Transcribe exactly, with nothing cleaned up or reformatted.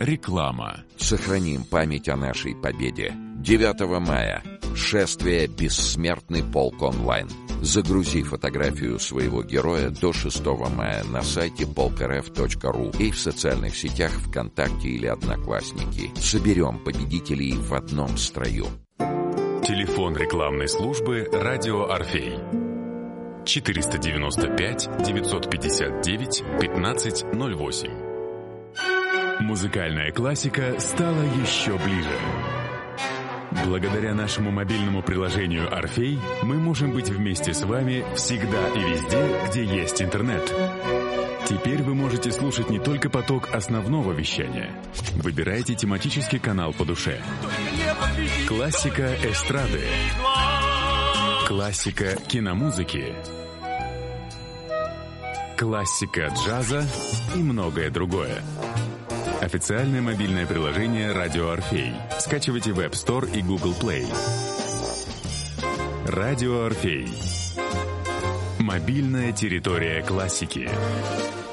Реклама. Сохраним память о нашей победе. девятого мая. Шествие «Бессмертный полк онлайн». Загрузи фотографию своего героя до шестого мая на сайте полк эр эф точка ру и в социальных сетях ВКонтакте или Одноклассники. Соберем победителей в одном строю. Телефон рекламной службы «Радио Орфей». четыреста девяносто пять девятьсот пятьдесят девять пятнадцать ноль восемь. Музыкальная классика стала еще ближе. Благодаря нашему мобильному приложению «Орфей» мы можем быть вместе с вами всегда и везде, где есть интернет. Теперь вы можете слушать не только поток основного вещания. Выбирайте тематический канал по душе. Классика эстрады. Классика киномузыки. Классика джаза и многое другое. Официальное мобильное приложение «Радио Орфей». Скачивайте в App Store и Google Play. «Радио Орфей». Мобильная территория классики.